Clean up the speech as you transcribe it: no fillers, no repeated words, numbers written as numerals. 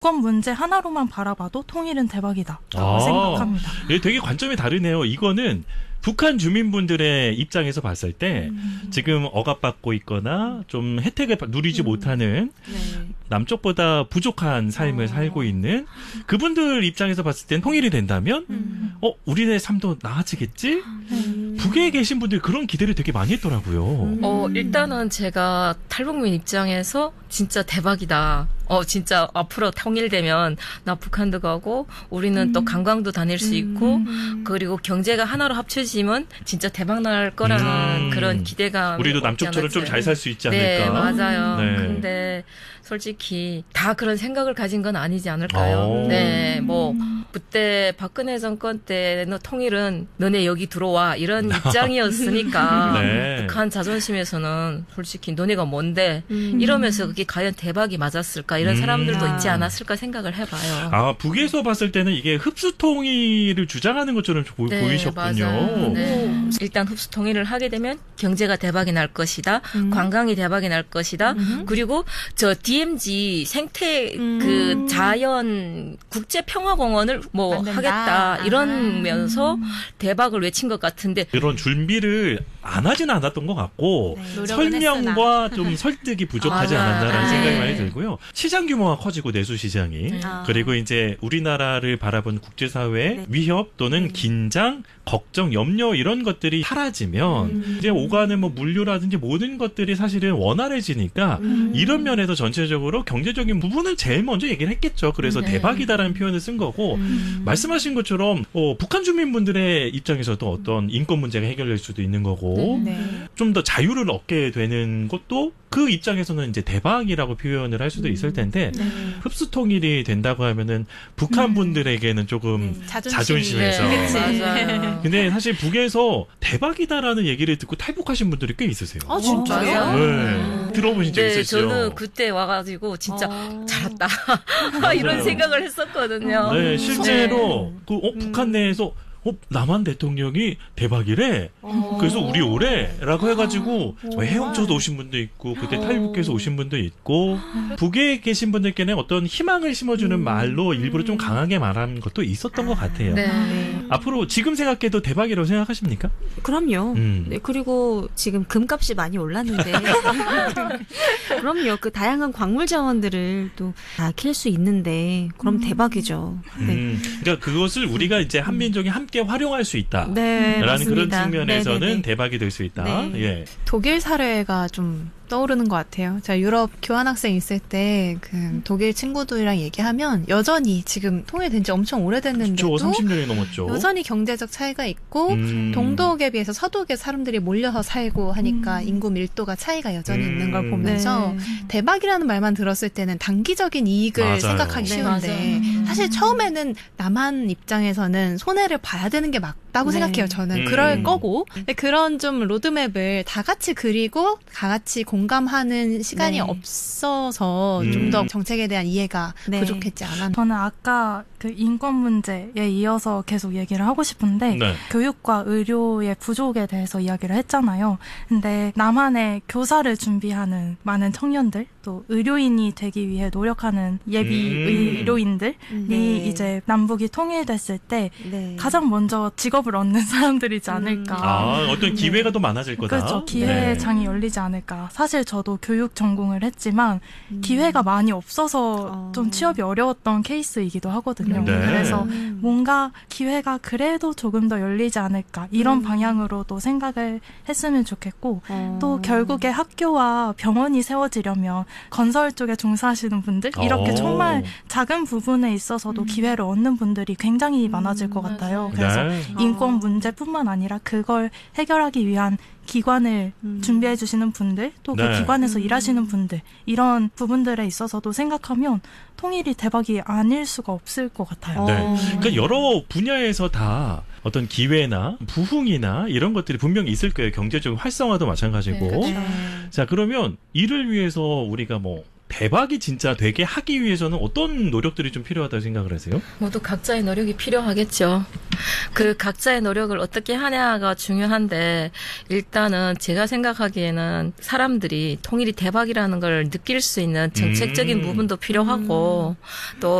인권 문제 하나로만 바라봐도 통일은 대박이다라고 생각합니다. 예, 되게 관점이 다르네요. 이거는 북한 주민분들의 입장에서 봤을 때 지금 억압받고 있거나 좀 혜택을 누리지 못하는 남쪽보다 부족한 삶을 살고 있는 그분들 입장에서 봤을 땐 통일이 된다면 우리네 삶도 나아지겠지? 북에 계신 분들이 그런 기대를 되게 많이 했더라고요. 일단은 제가 탈북민 입장에서 진짜 대박이다. 진짜 앞으로 통일되면 나 북한도 가고 우리는 또 관광도 다닐 수 있고 그리고 경제가 하나로 합쳐지면 진짜 대박 날 거라는 그런 기대가 우리도 남쪽처럼 좀 잘 살 수 있지 않을까. 네, 맞아요. 네. 근데 솔직히 다 그런 생각을 가진 건 아니지 않을까요? 네, 뭐 그때 박근혜 정권 때는 통일은 너네 여기 들어와 이런 입장이었으니까 네. 북한 자존심에서는 솔직히 너네가 뭔데 이러면서 그게 과연 대박이 맞았을까 이런 사람들도 있지 않았을까 생각을 해봐요. 북에서 봤을 때는 이게 흡수 통일을 주장하는 것처럼 네, 보이셨군요. 맞아요. 네. 일단 흡수 통일을 하게 되면 경제가 대박이 날 것이다. 관광이 대박이 날 것이다. 그리고 저 DMZ 생태 그 자연 국제 평화공원을 뭐 만든다. 하겠다 이러면서 대박을 외친 것 같은데 그런 준비를 안 하지는 않았던 것 같고 설명과 좀 설득이 부족하지 않았나라는 생각이 많이 들고요. 시장 규모가 커지고 내수 시장이 그리고 이제 우리나라를 바라본 국제사회의 위협 또는 긴장, 걱정, 염려 이런 것들이 사라지면 이제 오가는 뭐 물류라든지 모든 것들이 사실은 원활해지니까 이런 면에서 전체적으로 경제적인 부분은 제일 먼저 얘기를 했겠죠. 그래서 대박이다라는 표현을 쓴 거고 말씀하신 것처럼 북한 주민분들의 입장에서도 어떤 인권 문제가 해결될 수도 있는 거고 좀 더 자유를 얻게 되는 것도 그 입장에서는 이제 대박이라고 표현을 할 수도 있을 텐데 흡수 통일이 된다고 하면은 북한 분들에게는 조금 자존심에서. 맞아요. 근데 사실 북에서 대박이다라는 얘기를 듣고 탈북하신 분들이 꽤 있으세요. 진짜요? 네. 들어보신 적 있으시죠? 저는 그때 와가지고 진짜 잘했다 이런 생각을 했었거든요. 네, 실제로 북한 내에서 남한 대통령이 대박이래. 그래서 우리 오래라고 해가지고 헤엄쳐서 오신 분도 있고 그때 탈북해서 오신 분도 있고 북에 계신 분들께는 어떤 희망을 심어주는 말로 일부러 좀 강하게 말한 것도 있었던 것 같아요. 앞으로 지금 생각해도 대박이라고 생각하십니까? 그럼요. 네, 그리고 지금 금값이 많이 올랐는데 그럼요. 그 다양한 광물 자원들을 또 다 킬 수 있는데 그럼 대박이죠. 네. 그러니까 그것을 우리가 이제 한민족이 함께 활용할 수 있다라는 그런 측면에서는 네네네. 대박이 될 수 있다. 네. 예. 독일 사례가 좀 떠오르는 것 같아요. 제가 유럽 교환학생 있을 때 그 독일 친구들이랑 얘기하면 여전히 지금 통일된 지 엄청 오래됐는데도 30년이 넘었죠. 여전히 경제적 차이가 있고 동독에 비해서 서독에 사람들이 몰려서 살고 하니까 인구 밀도가 차이가 여전히 있는 걸 보면서 대박이라는 말만 들었을 때는 단기적인 이익을 맞아요. 생각하기 쉬운데 사실 처음에는 남한 입장에서는 손해를 봐야 되는 게 맞다고 생각해요. 저는 그럴 거고 근데 그런 좀 로드맵을 다 같이 그리고 다 같이 공감하는 시간이 없어서 좀 더 정책에 대한 이해가 부족했지 않았나. 저는 아까 그 인권 문제에 이어서 계속 얘기를 하고 싶은데 교육과 의료의 부족에 대해서 이야기를 했잖아요. 근데 남한에 교사를 준비하는 많은 청년들 또 의료인이 되기 위해 노력하는 예비 의료인들이 이제 남북이 통일됐을 때 가장 먼저 직업을 얻는 사람들이지 않을까. 어떤 기회가 더 많아질 거다. 그렇죠. 기회장이 열리지 않을까. 사실 저도 교육 전공을 했지만 기회가 많이 없어서 좀 취업이 어려웠던 케이스이기도 하거든요. 그래서 뭔가 기회가 그래도 조금 더 열리지 않을까. 이런 방향으로도 생각을 했으면 좋겠고 또 결국에 학교와 병원이 세워지려면 건설 쪽에 종사하시는 분들 이렇게 정말 작은 부분에 있어서도 기회를 얻는 분들이 굉장히 많아질 것 같아요. 그래서 인권 문제뿐만 아니라 그걸 해결하기 위한 기관을 준비해 주시는 분들 또 그 기관에서 일하시는 분들 이런 부분들에 있어서도 생각하면 통일이 대박이 아닐 수가 없을 것 같아요. 그러니까 여러 분야에서 다 어떤 기회나 부흥이나 이런 것들이 분명히 있을 거예요. 경제적 활성화도 마찬가지고. 자, 그러면 이를 위해서 우리가 뭐 대박이 진짜 되게 하기 위해서는 어떤 노력들이 좀 필요하다고 생각을 하세요? 모두 각자의 노력이 필요하겠죠. 그 각자의 노력을 어떻게 하냐가 중요한데 일단은 제가 생각하기에는 사람들이 통일이 대박이라는 걸 느낄 수 있는 정책적인 부분도 필요하고 또